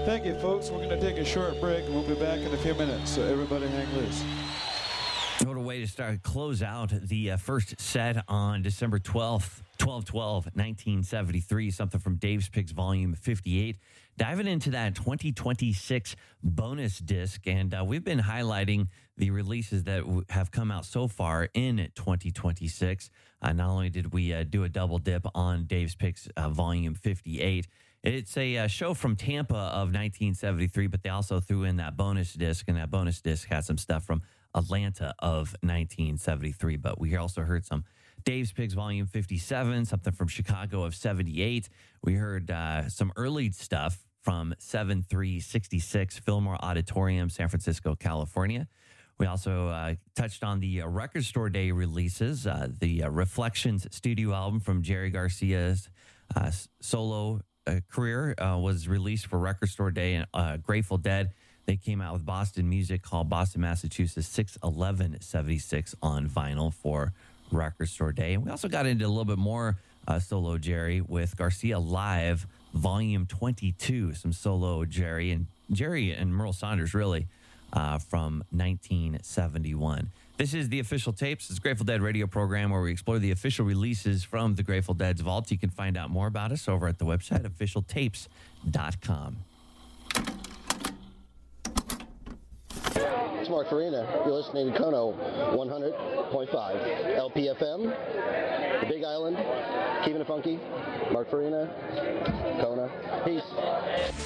Thank you, folks. We're going to take a short break, and we'll be back in a few minutes, so everybody hang loose. What a way to close out the first set on December 12th, 12/12/1973, something from Dave's Picks Volume 58. Diving into that 2026 bonus disc, and we've been highlighting the releases that have come out so far in 2026. Not only did we do a double dip on Dave's Picks Volume 58, it's a show from Tampa of 1973, but they also threw in that bonus disc, and that bonus disc had some stuff from Atlanta of 1973. But we also heard some Dave's Picks Volume 57, something from Chicago of 78. We heard some early stuff from 7/3/66 Fillmore Auditorium, San Francisco, California. We also touched on the Record Store Day releases, the Reflections studio album from Jerry Garcia's solo career was released for Record Store Day, and Grateful Dead. They came out with Boston music called Boston, Massachusetts 6/11/76 on vinyl for Record Store Day. And we also got into a little bit more solo Jerry with Garcia Live Volume 22, some solo Jerry and Merle Saunders, really, from 1971. This is the Official Tapes. It's a Grateful Dead radio program where we explore the official releases from the Grateful Dead's vault. You can find out more about us over at the website, officialtapes.com. It's Mark Farina. You're listening to Kono 100.5 LPFM, the Big Island, keeping it funky. Mark Farina, Kona. Peace.